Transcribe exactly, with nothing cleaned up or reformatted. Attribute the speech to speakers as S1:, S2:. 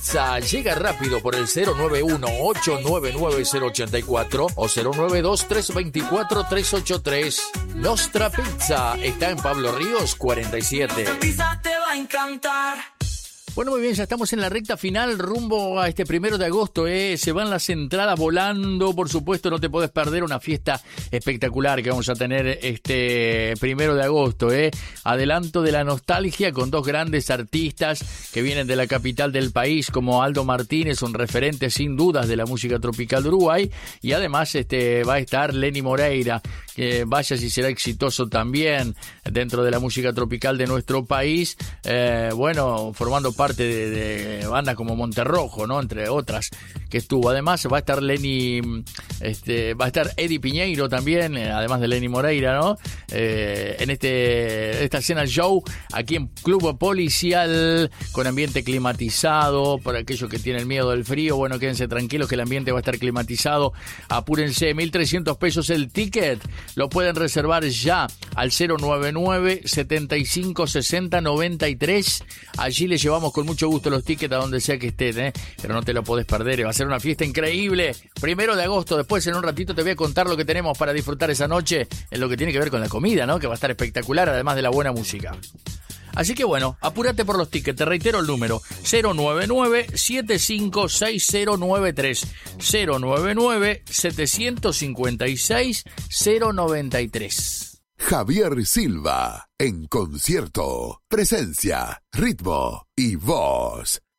S1: Pizza llega rápido por el cero nueve uno, ocho nueve nueve, cero ocho cuatro o cero nueve dos, tres dos cuatro, tres ocho tres. Nostra Pizza está en Pablo Ríos cuarenta y siete.
S2: Esta pizza te va a encantar.
S1: Bueno, muy bien, ya estamos en la recta final rumbo a este primero de agosto, ¿eh? Se van las entradas volando, por supuesto, no te podés perder una fiesta espectacular que vamos a tener este primero de agosto, ¿eh? Adelanto de la nostalgia con dos grandes artistas que vienen de la capital del país, como Aldo Martínez, un referente sin dudas de la música tropical de Uruguay, y además este va a estar Lenny Moreira, que vaya si será exitoso también dentro de la música tropical de nuestro país, eh, bueno, formando parte parte de, de bandas como Monterrojo, ¿no? Entre otras que estuvo. Además va a estar Lenny, este, va a estar Eddie Piñeiro también, eh, además de Lenny Moreira, ¿no? Eh, en este esta escena show aquí en Club Policial, con ambiente climatizado, para aquellos que tienen miedo del frío, bueno, quédense tranquilos que el ambiente va a estar climatizado. Apúrense, mil trescientos pesos el ticket, lo pueden reservar ya al cero nueve nueve, setenta y cinco, sesenta, noventa y tres. Allí les llevamos con mucho gusto los tickets a donde sea que estén, ¿eh? Pero no te lo podés perder, va a ser una fiesta increíble. Primero de agosto, después en un ratito te voy a contar lo que tenemos para disfrutar esa noche en lo que tiene que ver con la comida, ¿no? Que va a estar espectacular, además de la buena música. Así que bueno, apúrate por los tickets, te reitero el número cero nueve nueve, siete cinco seis cero nueve tres, cero nueve nueve, siete cinco seis, cero nueve tres.
S3: Javier Silva, en concierto, presencia, ritmo y voz.